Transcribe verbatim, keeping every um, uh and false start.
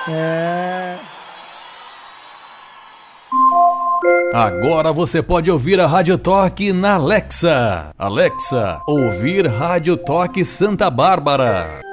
É. Agora você pode ouvir a Rádio Toque na Alexa. Alexa, ouvir Rádio Toque Santa Bárbara.